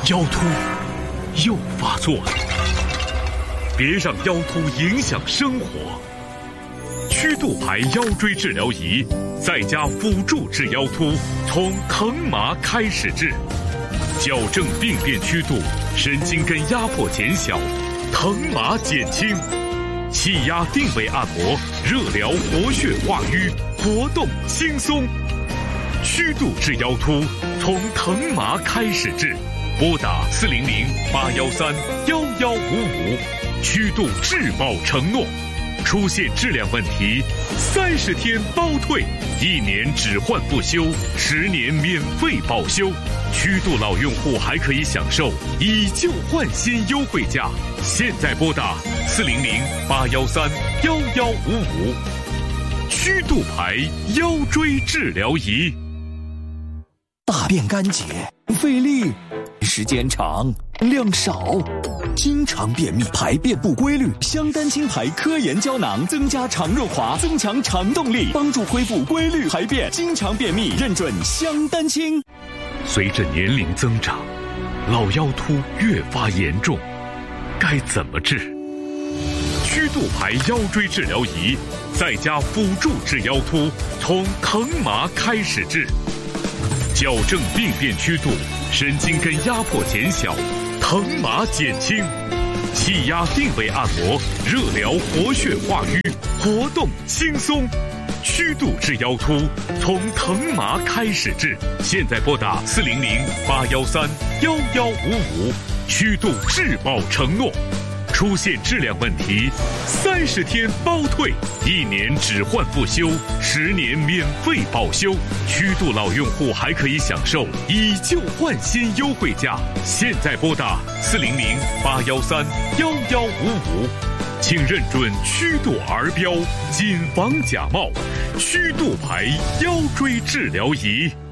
腰突又发作了，别让腰突影响生活。曲度牌腰椎治疗仪在家辅助治腰突，从疼麻开始治，矫正病变曲度，神经根压迫减小，疼麻减轻，气压定位按摩，热疗活血化瘀，活动轻松。曲度治腰突，从疼麻开始治，拨打400-813-1155，曲度质保承诺。出现质量问题，30天包退，1年只换不修，10年免费保修。曲度老用户还可以享受以旧换新优惠价。现在拨打400-813-1155，曲度牌腰椎治疗仪。 大便干结，费力，时间长，量少，经常便秘，排便不规律，香丹青牌科研胶囊增加肠润滑，增强肠动力，帮助恢复规律排便。经常便秘认准香丹青。 随着年龄增长，老腰突越发严重，该怎么治？曲度牌腰椎治疗仪在家辅助治腰突，从疼麻开始治，矫正病变曲度，神经根压迫减小，疼麻减轻，气压定位按摩，热疗活血化瘀，活动轻松。曲度治腰突，从疼麻开始治。现在拨打400-813-1155，曲度质保承诺。出现质量问题，30天包退，1年只换不修，10年免费保修。曲度老用户还可以享受以旧换新优惠价。现在拨打400-813-1155，请认准曲度儿标，谨防假冒。曲度牌腰椎治疗仪。